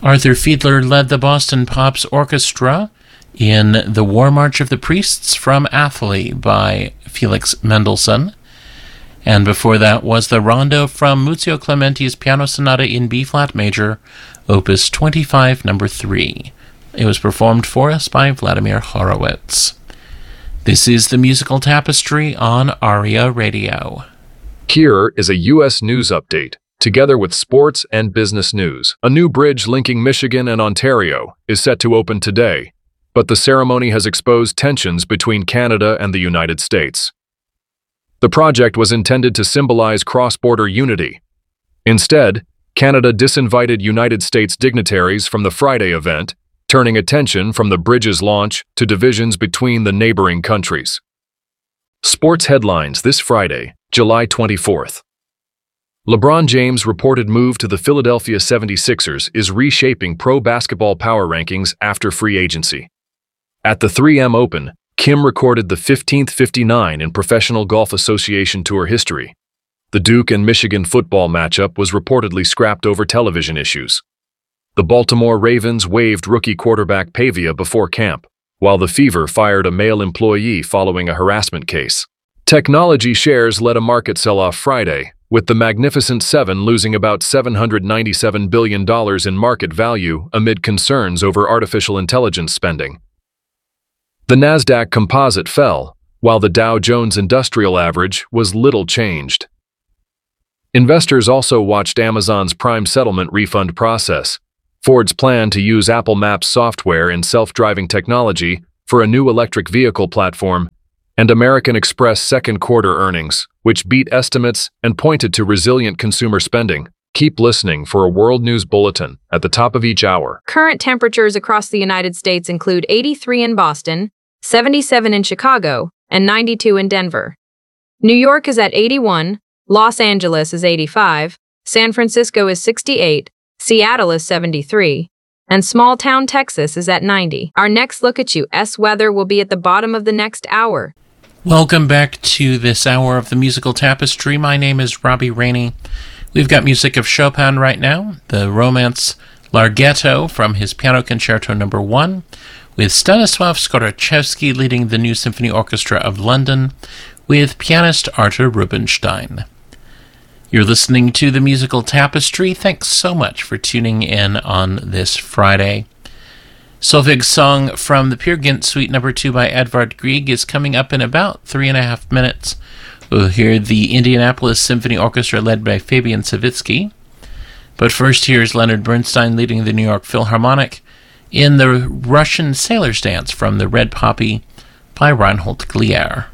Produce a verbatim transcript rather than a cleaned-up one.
Arthur Fiedler led the Boston Pops Orchestra in The War March of the Priests from Athalie by Felix Mendelssohn. And before that was the Rondo from Muzio Clementi's Piano Sonata in B-flat major, Opus twenty-five, number three. It was performed for us by Vladimir Horowitz. This is the Musical Tapestry on ARIA Radio. Here is a U S news update, together with sports and business news. A new bridge linking Michigan and Ontario is set to open today, but the ceremony has exposed tensions between Canada and the United States. The project was intended to symbolize cross-border unity. Instead, Canada disinvited United States dignitaries from the Friday event, turning attention from the bridge's launch to divisions between the neighboring countries. Sports headlines this Friday, July twenty-fourth. LeBron James' reported move to the Philadelphia seventy-sixers is reshaping pro basketball power rankings after free agency. At the three M Open, Kim recorded the fifteenth fifty-nine in Professional Golf Association Tour history. The Duke and Michigan football matchup was reportedly scrapped over television issues. The Baltimore Ravens waived rookie quarterback Pavia before camp, while the Fever fired a male employee following a harassment case. Technology shares led a market sell-off Friday, with the Magnificent Seven losing about seven hundred ninety-seven billion dollars in market value amid concerns over artificial intelligence spending. The Nasdaq Composite fell, while the Dow Jones Industrial Average was little changed. Investors also watched Amazon's Prime settlement refund process, Ford's plan to use Apple Maps software and self-driving technology for a new electric vehicle platform, and American Express second quarter earnings, which beat estimates and pointed to resilient consumer spending. Keep listening for a World News Bulletin at the top of each hour. Current temperatures across the United States include eighty-three in Boston, seventy-seven in Chicago, and ninety-two in Denver. New York is at eighty-one, Los Angeles is eighty-five, San Francisco is sixty-eight, Seattle is seventy-three, and small town Texas is at ninety. Our next look at U S weather will be at the bottom of the next hour. Welcome back to this hour of the Musical Tapestry. My name is Robbie Rainey. We've got music of Chopin right now, the Romance Larghetto from his Piano Concerto number one, with Stanislav Skorachevsky leading the New Symphony Orchestra of London, with pianist Artur Rubinstein. You're listening to the Musical Tapestry. Thanks so much for tuning in on this Friday. Solveig's song from the Peer Gynt Suite number two by Edvard Grieg is coming up in about three and a half minutes. We'll hear the Indianapolis Symphony Orchestra led by Fabian Savitsky. But first, here's Leonard Bernstein leading the New York Philharmonic in the Russian Sailor's Dance from the Red Poppy by Reinhold Glier.